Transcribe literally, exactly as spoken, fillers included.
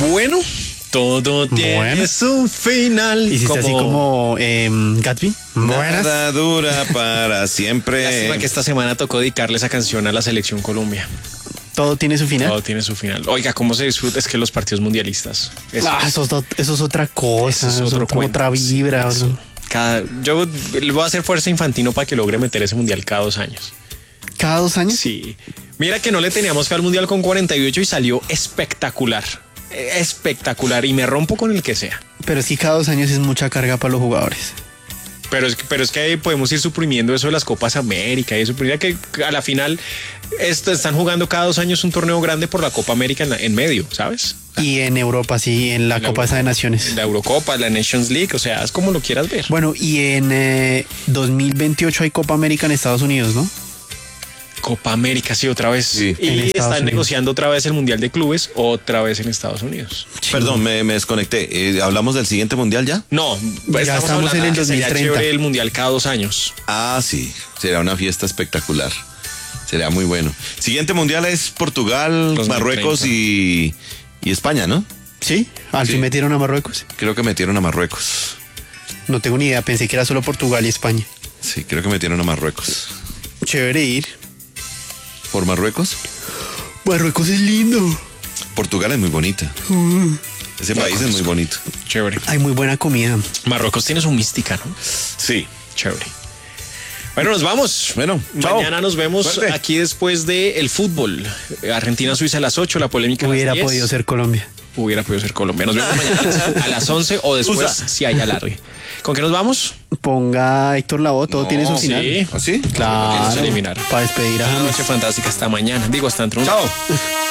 Bueno, todo tiene Bueno. su final. Hiciste como... así como eh, Gatsby. Buenas. Nada dura para siempre. Lástima que esta semana tocó dedicarle esa canción a la selección Colombia. Todo tiene su final. Todo tiene su final. Oiga, ¿cómo se disfruta? Es que los partidos mundialistas. Eso, Ah, eso, es, do- eso es otra cosa. eso es Eso es otro otra, cuento. otra vibra. Eso. ¿no? Cada, yo le voy a hacer fuerza a Infantino para que logre meter ese mundial cada dos años. Cada dos años. Sí. Mira que no le teníamos fe al mundial con cuarenta y ocho y salió espectacular. Eh, Espectacular. Y me rompo con el que sea. Pero es que cada dos años es mucha carga para los jugadores. Pero es, que- pero es que ahí podemos ir suprimiendo eso de las Copas América y eso. Mira que a la final esto, están jugando cada dos años un torneo grande por la Copa América en, la- en medio, ¿sabes? Y en Europa, sí, en la La Copa esa de Naciones. La Eurocopa, la Nations League, o sea, es como lo quieras ver. Bueno, y en eh, dos mil veintiocho hay Copa América en Estados Unidos, ¿no? Copa América, sí, otra vez. Sí. Y En Estados están Unidos. negociando otra vez el Mundial de Clubes, otra vez en Estados Unidos. Perdón, me, me desconecté. Eh, ¿Hablamos del siguiente mundial ya? No, Ya estamos en el que sería dos mil treinta. chévere el Mundial cada dos años. Ah, sí. Será una fiesta espectacular. Será muy bueno. Siguiente mundial es Portugal, dos mil Marruecos treinta. y, y España, ¿no? Sí, al Sí. fin metieron a Marruecos. Creo que metieron a Marruecos. No tengo ni idea, pensé que era solo Portugal y España. Sí, creo que metieron a Marruecos. Chévere ir. ¿Por Marruecos? Marruecos es lindo. Portugal es muy bonita. Ese país es muy bonito. Chévere. Hay muy buena comida. Marruecos tiene su mística, ¿no? Sí. Chévere. Bueno, nos vamos. Bueno, chao. Mañana nos vemos Suerte. aquí después de el fútbol. Argentina-Suiza a las ocho, la polémica a las Hubiera diez. podido ser Colombia. Hubiera podido ser Colombia. Nos vemos mañana a las once o después Usa. si hay alargue. ¿Con qué nos vamos? Ponga Héctor Lavoe, todo No, tiene su final. Sí. ¿Ah, sí? Vamos a Claro. eliminar. Para despedir a Una James. noche fantástica. Hasta mañana. Digo, hasta dentro de un Chao.